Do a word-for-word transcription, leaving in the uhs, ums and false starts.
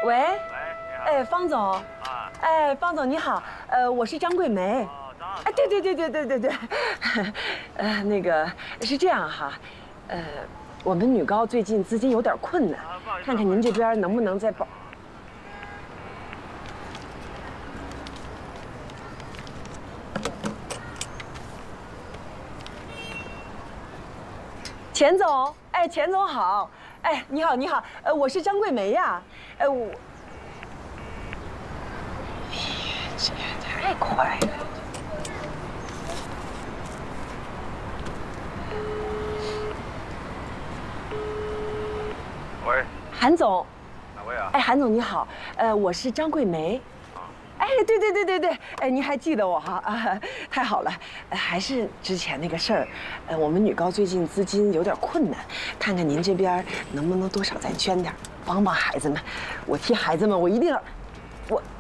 喂， 喂， 哎，方总， 啊， 哎，方总你好，呃，我是张桂梅。 哦，张老师， 哎，对对对对对对对，呃，那个是这样哈，呃，我们女高最近资金有点困难，看看您这边能不能再帮。钱总，哎，钱总好，哎，你好你好，呃，我是张桂梅呀，呃，我。这也太快了。 喂， 韩总， 哪位啊？ 哎，韩总你好，呃，我是张桂梅。哎，对对对对对，哎，您还记得我哈？啊，太好了，还是之前那个事儿，呃，我们女高最近资金有点困难，看看您这边能不能多少再捐点，帮帮孩子们。我替孩子们，我一定要，我。